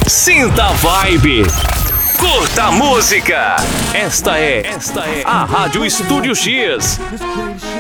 Sinta a vibe. Curta a música. Esta é a Rádio Estúdio X.